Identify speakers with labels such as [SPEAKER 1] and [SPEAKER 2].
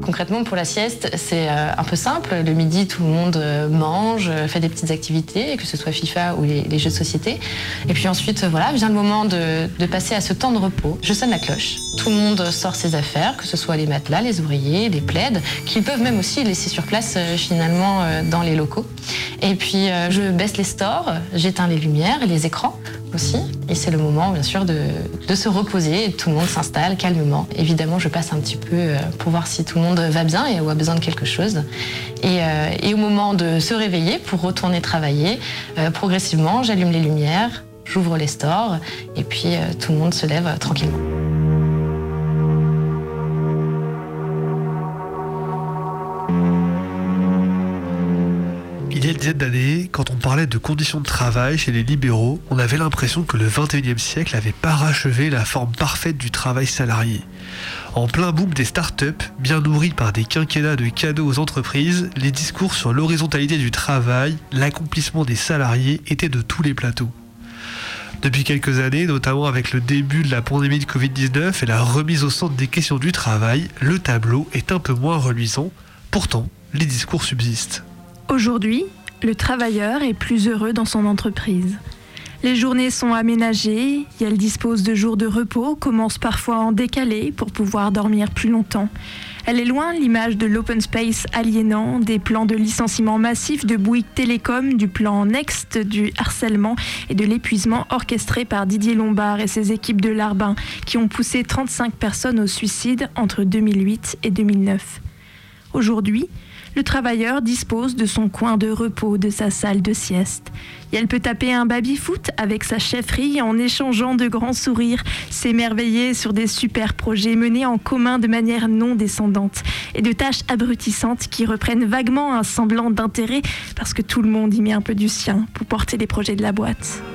[SPEAKER 1] Concrètement, pour la sieste, c'est un peu simple. Le midi, tout le monde mange, fait des petites activités, que ce soit FIFA ou les jeux de société. Et puis ensuite, voilà, vient le moment de passer à ce temps de repos. Je sonne la cloche. Tout le monde sort ses affaires, que ce soit les matelas, les oreillers, les plaids, qu'ils peuvent même aussi laisser sur place finalement dans les locaux. Et puis, je baisse les stores, j'éteins les lumières et les écrans aussi. Et c'est le moment, bien sûr, de se reposer. Et tout le monde s'installe calmement. Évidemment, je passe un petit peu pour voir si tout le monde va bien et ou a besoin de quelque chose. Et au moment de se réveiller pour retourner travailler, progressivement, j'allume les lumières, j'ouvre les stores et puis tout le monde se lève tranquillement.
[SPEAKER 2] Il y a une dizaine d'années, quand on parlait de conditions de travail chez les libéraux, on avait l'impression que le XXIe siècle avait parachevé la forme parfaite du travail salarié. En plein boom des startups, bien nourris par des quinquennats de cadeaux aux entreprises, les discours sur l'horizontalité du travail, l'accomplissement des salariés étaient de tous les plateaux. Depuis quelques années, notamment avec le début de la pandémie de Covid-19 et la remise au centre des questions du travail, le tableau est un peu moins reluisant. Pourtant, les discours subsistent.
[SPEAKER 3] Aujourd'hui, le travailleur est plus heureux dans son entreprise. Les journées sont aménagées, et elle dispose de jours de repos, commence parfois en décalé pour pouvoir dormir plus longtemps. Elle est loin l'image de l'open space aliénant, des plans de licenciement massif de Bouygues Télécom, du plan Next, du harcèlement et de l'épuisement orchestré par Didier Lombard et ses équipes de Larbin qui ont poussé 35 personnes au suicide entre 2008 et 2009. Aujourd'hui, le travailleur dispose de son coin de repos, de sa salle de sieste. Et elle peut taper un baby-foot avec sa chefferie en échangeant de grands sourires, s'émerveiller sur des super projets menés en commun de manière non descendante et de tâches abrutissantes qui reprennent vaguement un semblant d'intérêt parce que tout le monde y met un peu du sien pour porter les projets de la boîte.